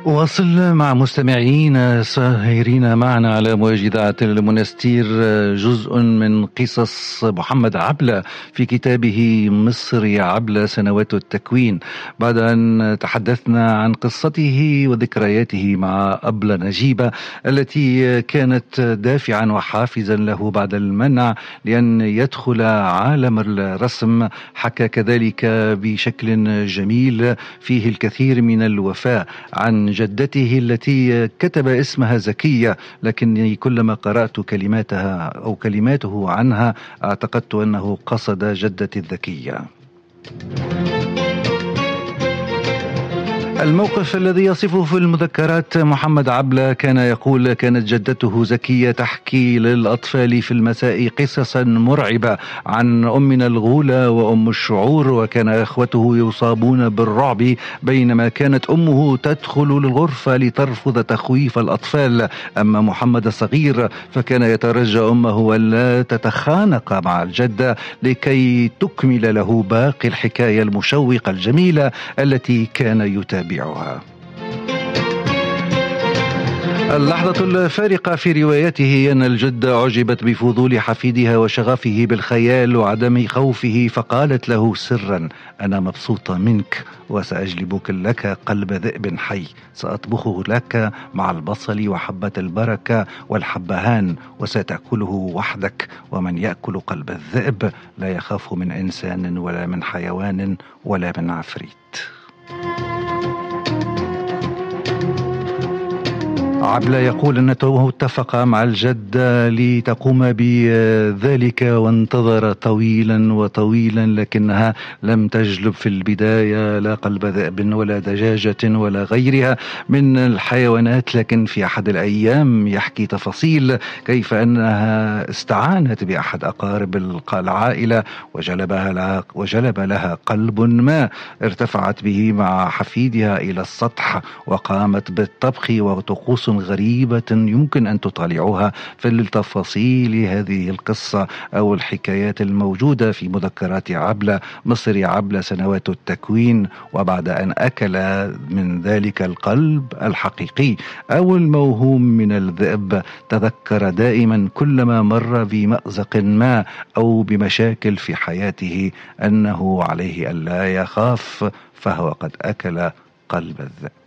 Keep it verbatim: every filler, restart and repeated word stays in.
واصل مع مستمعين ساهرين معنا على موج إذاعة المنستير جزء من قصص محمد عبلة في كتابه مصر عبلة سنوات التكوين، بعد أن تحدثنا عن قصته وذكرياته مع أبلة نجيبة التي كانت دافعا وحافزا له بعد المنع لأن يدخل عالم الرسم. حكى كذلك بشكل جميل فيه الكثير من الوفاء عن جدته التي كتب اسمها زكية، لكني كلما قرأت كلماتها أو كلماته عنها اعتقدت أنه قصد جدتي الذكية. الموقف الذي يصفه في المذكرات محمد عبلة كان يقول: كانت جدته زكية تحكي للأطفال في المساء قصصا مرعبة عن أمنا الغولة وأم الشعور، وكان إخوته يصابون بالرعب بينما كانت أمه تدخل الغرفة لترفض تخويف الأطفال. أما محمد الصغير فكان يترجى أمه ألا تتخانق مع الجدة لكي تكمل له باقي الحكاية المشوقة الجميلة التي كان يتابعها. اللحظة الفارقة في روايته أن الجدة أعجبت بفضول حفيدها وشغفه بالخيال وعدم خوفه، فقالت له سرا: أنا مبسوطة منك وسأجلبك لك قلب ذئب حي، سأطبخه لك مع البصل وحبة البركة والحبهان وستأكله وحدك، ومن يأكل قلب الذئب لا يخاف من إنسان ولا من حيوان ولا من عفريت. عبلة يقول أنه اتفق مع الجدة لتقوم بذلك وانتظر طويلا وطويلا، لكنها لم تجلب في البداية لا قلب ذئب ولا دجاجة ولا غيرها من الحيوانات. لكن في أحد الأيام يحكي تفاصيل كيف أنها استعانت بأحد أقارب العائلة وجلبها لها وجلب لها قلب ما، ارتفعت به مع حفيدها إلى السطح وقامت بالطبخ وطقوس غريبة يمكن أن تطالعوها في التفاصيل هذه القصة أو الحكايات الموجودة في مذكرات عبلة مصر عبلة سنوات التكوين. وبعد أن أكل من ذلك القلب الحقيقي أو الموهوم من الذئب، تذكر دائما كلما مر بمأزق ما أو بمشاكل في حياته أنه عليه ألا يخاف، فهو قد أكل قلب الذئب.